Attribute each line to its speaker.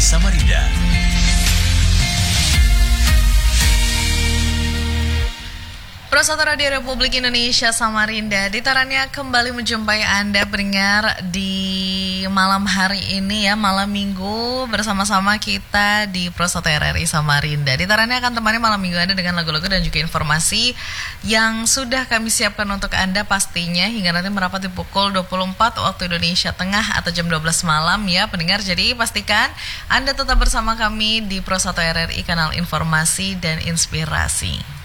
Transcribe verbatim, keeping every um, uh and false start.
Speaker 1: Samarinda.
Speaker 2: Prosata Radio Republik Indonesia Samarinda, ditarannya kembali menjumpai Anda pendengar di malam hari ini ya, malam minggu bersama-sama kita di Prosata R R I Samarinda. Ditarannya akan temani malam minggu Anda dengan lagu-lagu dan juga informasi yang sudah kami siapkan untuk Anda pastinya hingga nanti merapat di pukul dua puluh empat waktu Indonesia Tengah atau jam dua belas malam ya pendengar. Jadi pastikan Anda tetap bersama kami di Prosata R R I, kanal informasi dan inspirasi.